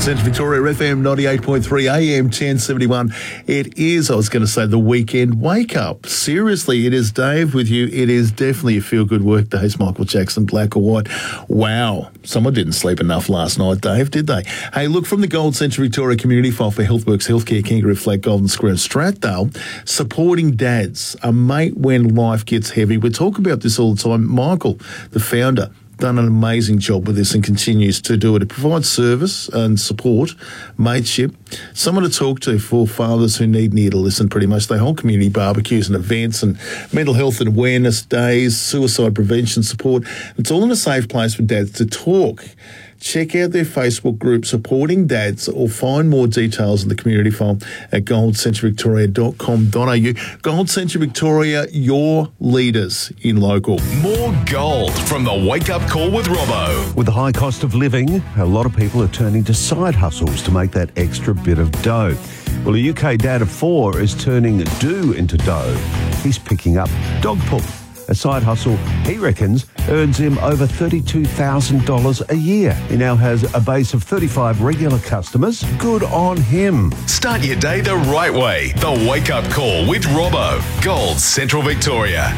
Central Victoria, FM 98.3, AM 1071. It is, I was going to say, the weekend wake up. Seriously, it is Dave with you. It is definitely a feel-good work day. It's Michael Jackson, Black or White. Wow. Someone didn't sleep enough last night, Dave, did they? Hey, look, from the Gold Central Victoria Community File for Healthworks Healthcare, Kangaroo Flat, Golden Square and Stratdale, supporting dads, a mate when life gets heavy. We talk about this all the time. Michael, the founder, done an amazing job with this and continues to do it. It provides service and support, mateship, someone to talk to for fathers who need an ear to listen pretty much. They hold community barbecues and events and mental health and awareness days, suicide prevention support. It's all in a safe place for dads to talk. Check out their Facebook group, Supporting Dads, or find more details in the community file at goldcentralvictoria.com.au. Gold Central Victoria, your leaders in local. More gold from the Wake Up Call with Robbo. With the high cost of living, a lot of people are turning to side hustles to make that extra bit of dough. Well, a UK dad of 4 is turning do into dough. He's picking up dog poop. A side hustle, he reckons, earns him over $32,000 a year. He now has a base of 35 regular customers. Good on him. Start your day the right way. The Wake Up Call with Robbo. Gold Central Victoria.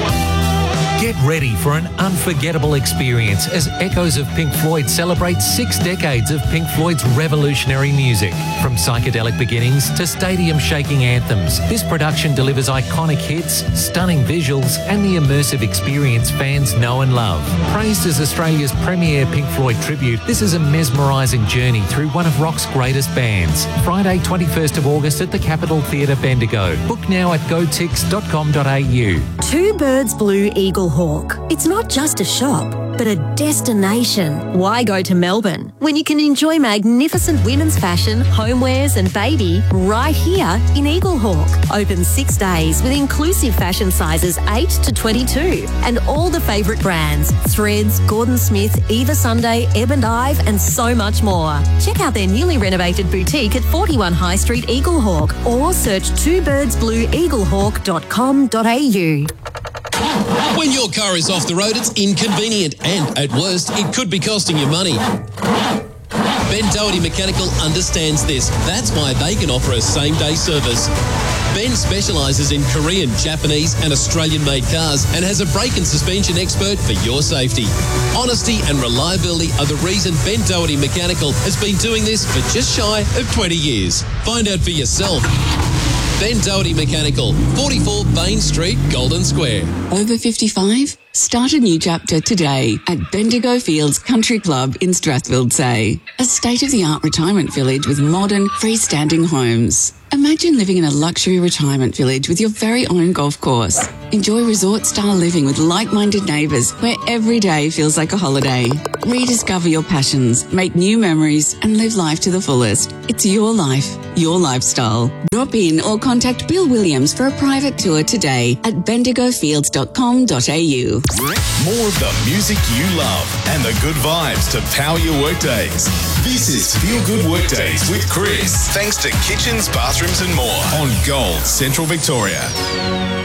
Get ready for an unforgettable experience as echoes of Pink Floyd celebrate 6 decades of Pink Floyd's revolutionary music. From psychedelic beginnings to stadium-shaking anthems, this production delivers iconic hits, stunning visuals, and the immersive experience fans know and love. Praised as Australia's premier Pink Floyd tribute, this is a mesmerising journey through one of rock's greatest bands. Friday, 21st of August at the Capitol Theatre, Bendigo. Book now at gotix.com.au. Two Birds Blue Eagle Hawk. It's not just a shop, but a destination. Why go to Melbourne when you can enjoy magnificent women's fashion, homewares and baby right here in Eagle Hawk? Open 6 days with inclusive fashion sizes 8 to 22 and all the favourite brands, Threads, Gordon Smith, Eva Sunday, Ebb and Ive and so much more. Check out their newly renovated boutique at 41 High Street, Eagle Hawk, or search twobirdsblueeaglehawk.com.au. When your car is off the road, it's inconvenient and, at worst, it could be costing you money. Ben Doherty Mechanical understands this. That's why they can offer a same-day service. Ben specialises in Korean, Japanese and Australian-made cars and has a brake and suspension expert for your safety. Honesty and reliability are the reason Ben Doherty Mechanical has been doing this for just shy of 20 years. Find out for yourself. Ben Doherty Mechanical, 44 Bain Street, Golden Square. Over 55? Start a new chapter today at Bendigo Fields Country Club in Strathfield, a state-of-the-art retirement village with modern, freestanding homes. Imagine living in a luxury retirement village with your very own golf course. Enjoy resort-style living with like-minded neighbours where every day feels like a holiday. Rediscover your passions, make new memories and live life to the fullest. It's your life, your lifestyle. Drop in or contact Bill Williams for a private tour today at bendigofields.com.au. More of the music you love and the good vibes to power your workdays. This is Feel Good Workdays with Chris. Thanks to Kitchens, Bathrooms and More on Gold Central Victoria.